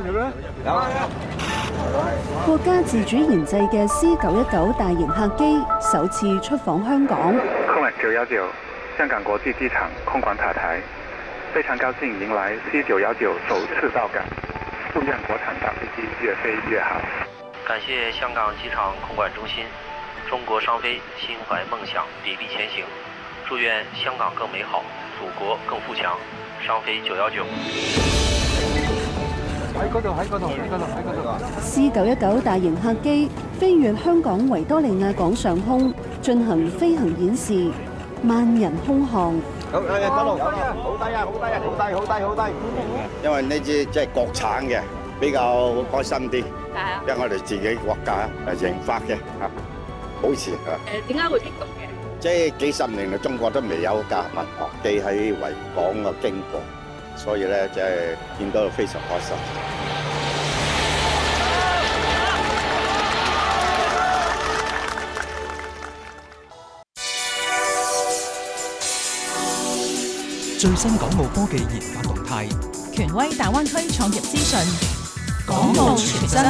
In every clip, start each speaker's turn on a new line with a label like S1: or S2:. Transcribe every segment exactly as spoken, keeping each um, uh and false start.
S1: 國家自主研製嘅 C 九一九大型客機首次出訪香港。
S2: 空管九一九香港國際機場空管塔台，非常高興迎來 C 九一九首次到港，祝願國產大飛機越飛越好。
S3: 感謝香港機場空管中心，中國商飛心懷夢想，砥礪前行，祝願香港更美好，祖國更富強。商飛九一九。
S4: 喺嗰度，喺嗰度，喺嗰度，喺嗰度。
S1: C 九一九大型客機飛越香港維多利亞港上空，進行飛行演示，萬人空巷。
S5: 好，誒，得路，好低啊，好低啊，好低，好低，好低。因為呢支即係國產嘅，比較開心啲。係啊。因為我哋自己國家誒研發嘅嚇，保持嚇。
S6: 誒，點解會激動嘅？
S5: 即係幾十年嚟，中國都未有架民航機喺維港嘅經過。所以咧，即係見到非常開心。
S7: 最新港澳科技研發動態，
S8: 權威大灣區創業資訊，
S7: 港澳全真。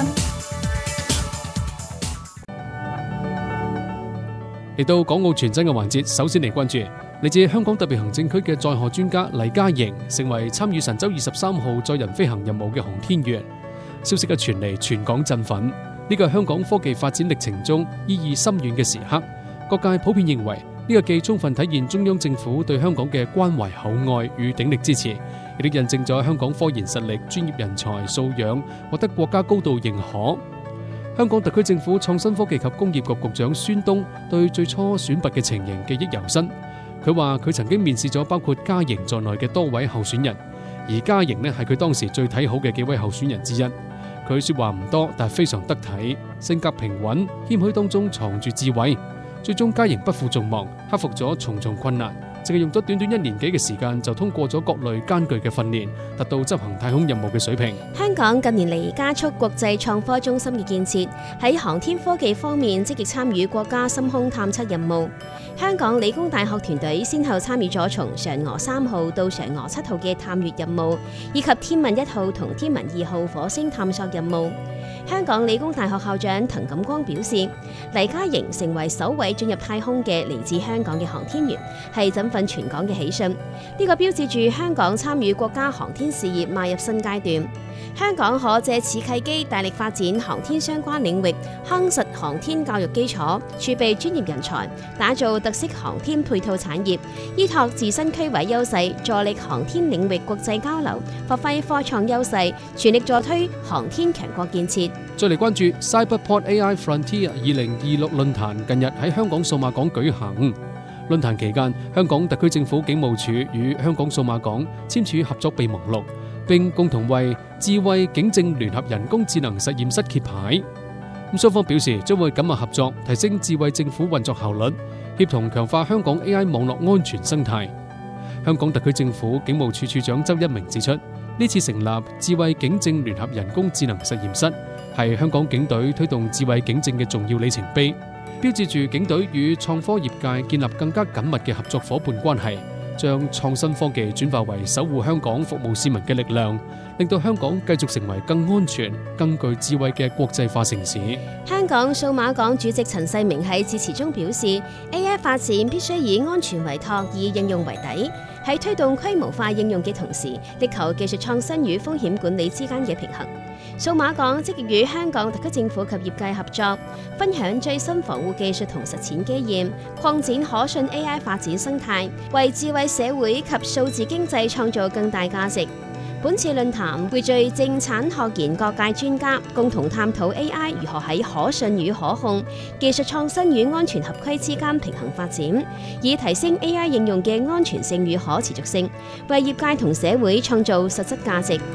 S9: 嚟到港澳全真嘅環節，首先嚟關注嚟自香港特別行政區嘅載荷專家黎嘉瑩，成為參與神舟二十三號載人飛行任務嘅航天員。消息嘅傳嚟，全港振奮。呢個係香港科技發展歷程中意義深遠嘅時刻。各界普遍認為呢個既充分體現中央政府對香港嘅關懷厚愛與鼎力支持，亦都印證咗香港科研實力、專業人才素養獲得國家高度認可。香港特區政府創新科技及工業局局長孫東對最初選拔嘅情形記憶猶新。佢話佢曾經面試咗包括嘉瑩在內嘅多位候選人，而嘉瑩呢係佢當時最睇好嘅幾位候選人之一。佢說話唔多，但係非常得體，性格平穩，謙虛當中藏住智慧。最終嘉瑩不負眾望，克服咗重重困難，淨係用咗短短一年幾嘅時間就通過咗各類艱巨嘅訓練，達到執行太空任務嘅水平。
S10: 香港近年嚟加速國際創科中心嘅建設，喺航天科技方面積極參與國家深空探測任務。香港理工大學團隊先後參與咗從嫦娥三號到嫦娥七號嘅探月任務，以及天問一號同天問二號火星探索任務。香港理工大學校長滕錦光表示，黎嘉瑩成為首位進入太空嘅嚟自香港嘅航天員，係振奮全港嘅喜訊。呢個標誌住香港參與國家航天事業邁入新階段。香港可借此契機，大力發展航天相關領域，夯實航天教育基礎，儲備專業人才，打造特色航天配套產業，依託自身區位優勢，助力航天領域國際交流，發揮科創優勢，全力助推航天強國建設。
S9: 再嚟關注 Cyberport A I Frontier 二零二六論壇近日喺香港數碼港舉行。論壇期間，香港特區政府警務處與香港數碼港簽署合作備忘錄，並共同為智慧警政聯合人工智能實驗室揭牌。咁雙方表示將會緊密合作，提升智慧政府運作效率，協同強化香港 A I 網絡安全生態。香港特區政府警務處處長周一鳴指出，呢次成立智慧警政聯合人工智能實驗室，係香港警隊推動智慧警政嘅重要里程碑，標誌住警隊與創科業界建立更加緊密嘅合作夥伴關係，將創新科技轉化為守護香港、服務市民嘅力量，令到香港繼續成為更安全、更具智慧嘅國際化城市。
S10: 香港數碼港主席陳世明喺致辭中表示 ，A I 發展必須以安全為托，以應用為底。喺推動規模化應用嘅同時，力求技術創新與風險管理之間嘅平衡。數碼港積極與香港特區政府及業界合作，分享最新防護技術同實踐經驗，擴展可信 A I 發展生態，為智慧社會及數字經濟創造更大價值。本次論壇匯聚政產學研各界專家，共同探討 A I 如何喺可信與可控、技術創新與安全合規之間平衡發展，以提升 A I 應用嘅安全性與可持續性，為業界同社會創造實質價值。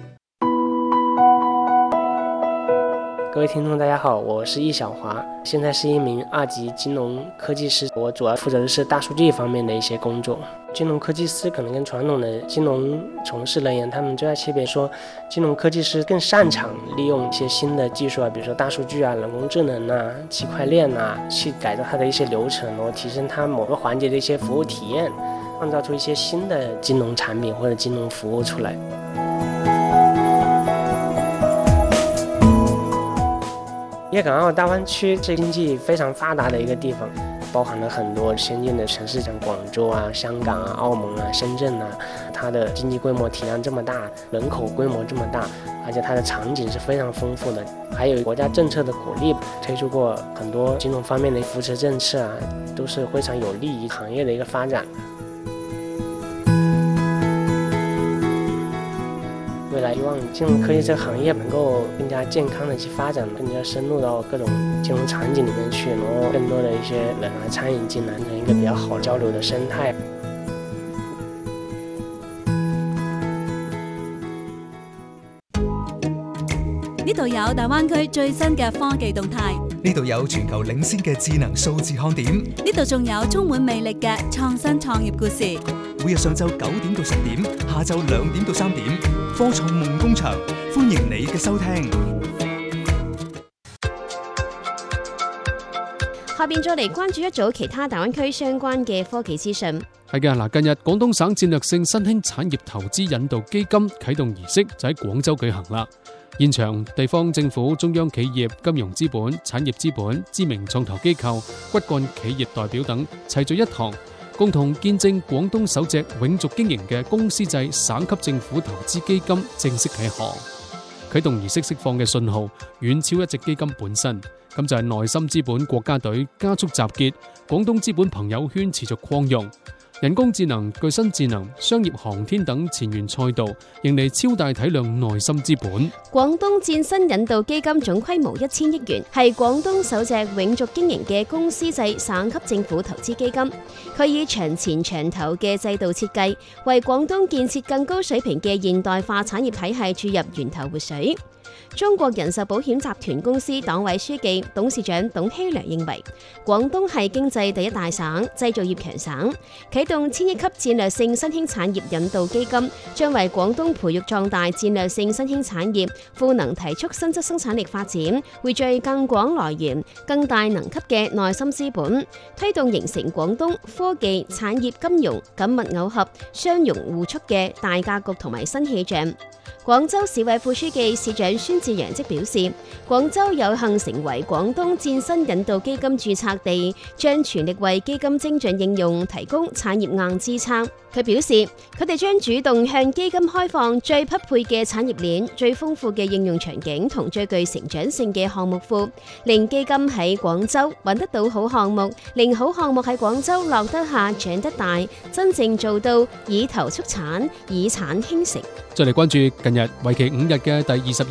S11: 各位聽眾大家好，我是易小華，現在是一名二級金融科技師，我主要負責的是大數據方面的一些工作。金融科技師可能跟傳統的金融從事人員，他們最大區別說，金融科技師更擅長利用一些新的技術啊，比如說大數據啊、人工智能啊、區塊鏈啊，去改造它的一些流程，然後提升它某個環節的一些服務體驗，創造出一些新的金融產品或者金融服務出來。 粤港澳大湾区是经济非常发达的一个地方，包含了很多先进的城市，像广州啊、香港啊、澳门啊、深圳啊，它的经济规模体量这么大，人口规模这么大，而且它的场景是非常丰富的，还有国家政策的鼓励，推出过很多金融方面的扶持政策啊，都是非常有利于行业的一个发展。未来希望金融科技这个行业能够更加健康的去发展，更加深入到各种金融场景里面去，然后更多的一些人来参与进来，成一个比较好交流的生态。
S6: 呢度有大灣區最新嘅科技動態，
S7: 呢度有全球領先嘅智能數字看點，
S6: 呢度仲有充滿魅力嘅創新創業故事。
S7: 每日上晝九點到十點，下晝兩點到三點，科創夢工場，歡迎你嘅收聽。
S10: 下邊再嚟關注一組其他大灣區相關嘅科技資訊。
S9: 係嘅，嗱，近日廣東省戰略性新興產業投資引導基金啟動儀式就喺廣州舉行啦。現場地方政府、中央企業、金融資本、產業資本、知名創投機構、骨幹企業代表等齊聚一堂，共同見證廣東首隻永續經營嘅公司制省級政府投資基金正式啟航。啟動儀式釋放嘅信號遠超一隻基金本身，咁就係內心資本國家隊加速集結，廣東資本朋友圈持續擴容。人工智能、具身智能、商業航天等前沿賽道迎嚟超大體量內心資本。
S10: 廣東戰新引導基金總規模一千億元，係廣東首隻永續經營嘅公司制省級政府投資基金。佢以長前長投嘅制度設計，為廣東建設更高水平嘅現代化產業體系注入源頭活水。中國人壽保險集團公司黨委書記、董事長董希良認為，廣東係經濟第一大省，製造業強省，啟動千億級戰略性新興產業引導基金，將為廣東培育壯大戰略性新興產業，賦能提速新質生產力發展，匯聚更廣來源、更大能級嘅內心資本，推動形成廣東科技、產業、金融緊密耦合、相融互促嘅大格局同埋新氣象。廣州市委副書記、市長孫志陽即表示，廣州有幸成為廣東戰新引導基金註冊地，將全力為基金精準應用提供產業硬支撐。佢表示，佢哋將主動向基金開放最匹配嘅產業鏈、最豐富嘅應用場景同最具成長性嘅項目庫，令基金喺廣州揾得到好項目，令好項目喺廣州落得下、長得大，真正做到以投促產、以產興成。
S9: 再嚟關注近日為期五日嘅第二十二